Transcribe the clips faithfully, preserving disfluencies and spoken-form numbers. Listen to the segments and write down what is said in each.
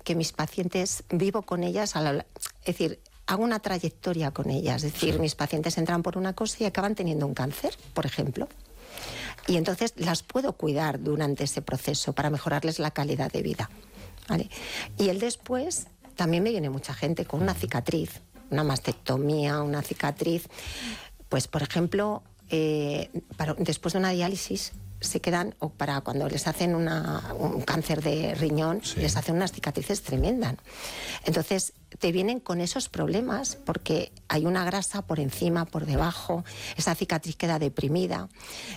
que mis pacientes vivo con ellas, a la, es decir, hago una trayectoria con ellas. Es decir, sí. mis pacientes entran por una cosa y acaban teniendo un cáncer, por ejemplo. Y entonces las puedo cuidar durante ese proceso para mejorarles la calidad de vida, ¿vale? Y el después, también me viene mucha gente con una cicatriz, una mastectomía, una cicatriz. Pues, por ejemplo, eh, para, después de una diálisis se quedan, o para cuando les hacen una, un cáncer de riñón, sí. les hacen unas cicatrices tremendas. Entonces, te vienen con esos problemas porque hay una grasa por encima, por debajo, esa cicatriz queda deprimida.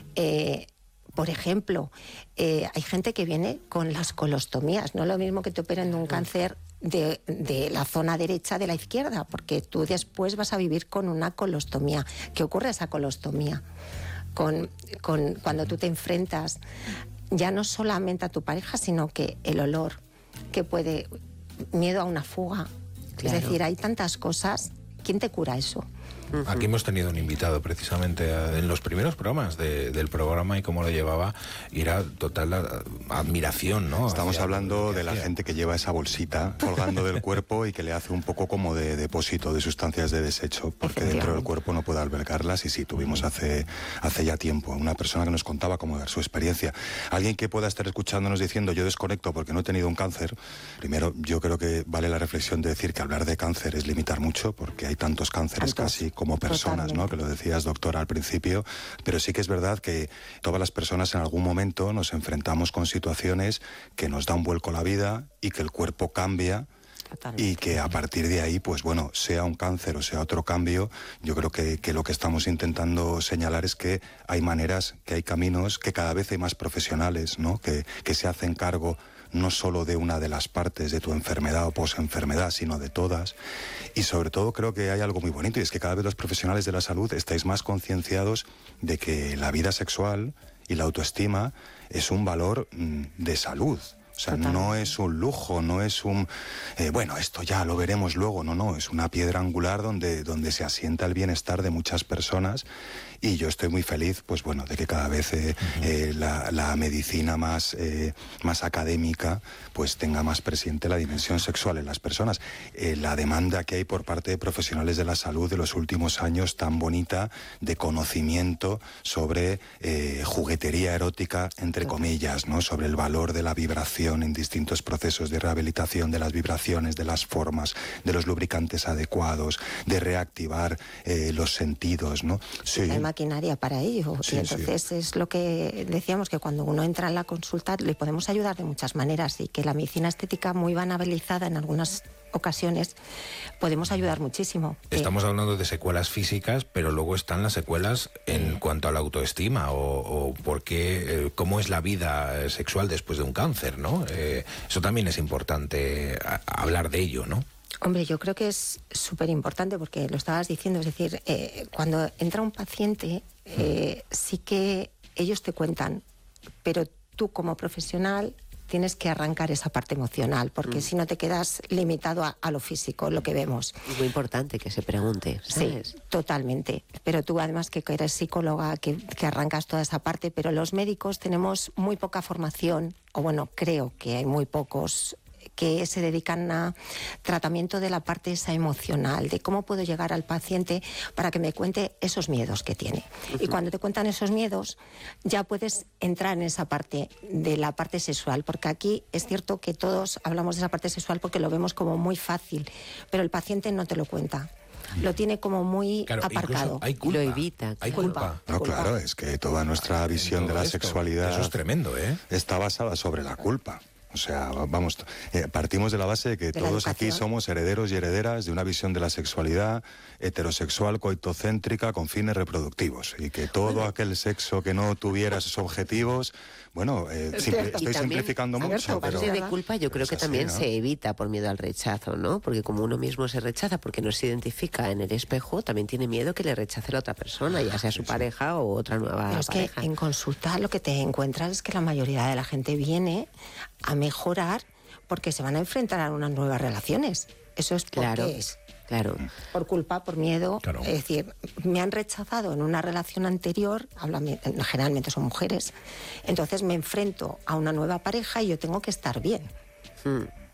Eh, por ejemplo, eh, hay gente que viene con las colostomías, no es lo mismo que te operen de un cáncer de, de la zona derecha de la izquierda, porque tú después vas a vivir con una colostomía. ¿Qué ocurre esa colostomía? Con, con, cuando tú te enfrentas ya no solamente a tu pareja, sino que el olor, que puede, miedo a una fuga. Claro. Es decir, hay tantas cosas. ¿Quién te cura eso? Uh-huh. Aquí hemos tenido un invitado precisamente en los primeros programas de, del programa, y cómo lo llevaba, y era total admiración, ¿no? Estamos Hacia hablando de la hacía. gente que lleva esa bolsita colgando del cuerpo y que le hace un poco como de depósito de sustancias de desecho, porque dentro del cuerpo no puede albergarlas. Y sí, tuvimos hace, hace ya tiempo una persona que nos contaba cómo era su experiencia. Alguien que pueda estar escuchándonos diciendo yo desconecto porque no he tenido un cáncer. Primero, yo creo que vale la reflexión de decir que hablar de cáncer es limitar mucho, porque hay tantos cánceres Tantos. casi como personas, ¿no? Que lo decías, doctora, al principio. Pero sí que es verdad que todas las personas en algún momento nos enfrentamos con situaciones que nos da un vuelco la vida y que el cuerpo cambia. Totalmente. Y que a partir de ahí, pues bueno, sea un cáncer o sea otro cambio, yo creo que, que lo que estamos intentando señalar es que hay maneras, que hay caminos, que cada vez hay más profesionales, ¿no? Que, que se hacen cargo no solo de una de las partes de tu enfermedad o posenfermedad, sino de todas. Y sobre todo creo que hay algo muy bonito, y es que cada vez los profesionales de la salud estáis más concienciados de que la vida sexual y la autoestima es un valor mmm, de salud. O sea, Total. no es un lujo, no es un... Eh, bueno, esto ya lo veremos luego. No, no, es una piedra angular donde, donde se asienta el bienestar de muchas personas. Y yo estoy muy feliz, pues bueno, de que cada vez eh, uh-huh. eh, la, la medicina más, eh, más académica pues tenga más presente la dimensión sexual en las personas. Eh, la demanda que hay por parte de profesionales de la salud de los últimos años tan bonita de conocimiento sobre eh, juguetería erótica, entre uh-huh. comillas, ¿no? Sobre el valor de la vibración en distintos procesos de rehabilitación, de las vibraciones, de las formas, de los lubricantes adecuados, de reactivar eh, los sentidos, ¿no? Sí. Hay maquinaria para ello. Sí, y entonces sí. es lo que decíamos, que cuando uno entra en la consulta le podemos ayudar de muchas maneras, y que la medicina estética, muy banalizada en algunas ocasiones, podemos ayudar muchísimo. Estamos eh, hablando de secuelas físicas, pero luego están las secuelas en cuanto a la autoestima, o, o por qué, eh, cómo es la vida sexual después de un cáncer, ¿no? Eh, eso también es importante a, a hablar de ello, ¿no? Hombre, yo creo que es súper importante, porque lo estabas diciendo, es decir, eh, cuando entra un paciente, eh, sí que ellos te cuentan, pero tú como profesional tienes que arrancar esa parte emocional, porque mm. si no te quedas limitado a, a lo físico, lo que vemos. Es muy importante que se pregunte, ¿sabes? Sí, totalmente. Pero tú, además, que eres psicóloga, que, que arrancas toda esa parte, pero los médicos tenemos muy poca formación, o bueno, creo que hay muy pocos que se dedican a tratamiento de la parte esa emocional, de cómo puedo llegar al paciente para que me cuente esos miedos que tiene. Uh-huh. Y cuando te cuentan esos miedos, ya puedes entrar en esa parte de la parte sexual, porque aquí es cierto que todos hablamos de esa parte sexual porque lo vemos como muy fácil, pero el paciente no te lo cuenta. Lo tiene como muy claro, aparcado. Hay culpa, lo evita. Hay culpa. No, claro, es que toda nuestra visión de la esto, sexualidad... Eso es tremendo, ¿eh? Está basada sobre la culpa. O sea, vamos, eh, partimos de la base de que de todos aquí somos herederos y herederas de una visión de la sexualidad heterosexual, coitocéntrica, con fines reproductivos, y que todo bueno. aquel sexo que no tuviera esos objetivos, bueno, eh, simple, estoy también, simplificando mucho, pero... de culpa yo creo que así, también ¿no? se evita por miedo al rechazo, ¿no? Porque como uno mismo se rechaza porque no se identifica en el espejo, también tiene miedo que le rechace la otra persona, ya sea su sí, pareja sí. o otra nueva pero es pareja. Que en consulta lo que te encuentras es que la mayoría de la gente viene a mejorar porque se van a enfrentar a unas nuevas relaciones. Eso es porque claro, es. Claro. Por culpa, por miedo. Claro. Es decir, me han rechazado en una relación anterior, generalmente son mujeres, entonces me enfrento a una nueva pareja y yo tengo que estar bien. Hmm.